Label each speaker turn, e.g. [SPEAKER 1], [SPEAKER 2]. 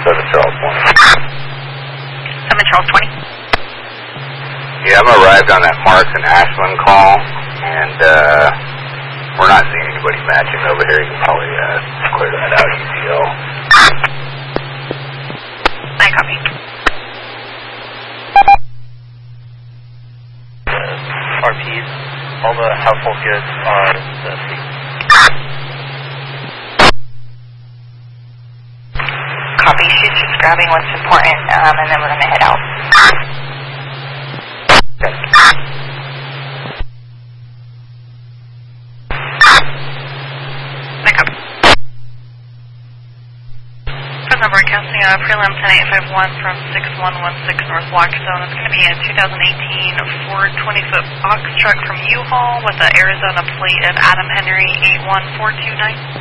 [SPEAKER 1] 7 Charles 20.
[SPEAKER 2] 7 Charles 20.
[SPEAKER 1] Yeah, I'm arrived on that Marks and Ashland call, and we're not seeing anybody matching over here. You can probably clear that out, UCO.
[SPEAKER 2] I copy.
[SPEAKER 3] RPs, all the household goods are the seat.
[SPEAKER 2] Copy. She's just grabbing what's important, and then we're going to head out.
[SPEAKER 3] Okay.
[SPEAKER 2] I copy. Present broadcasting prelim 10851 from 6116 North Blackstone. It's going to be a 2018 Ford 20-foot box truck from U-Haul with an Arizona plate of Adam Henry 81429.